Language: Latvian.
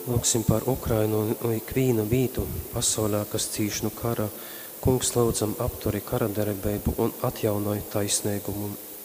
Lūksim par Ukrainu un ikvienu vītu pasaulē, kas cīš no kara. Kungs, lūdzam, apturi kara darbību un atjaunoju taisnīgumu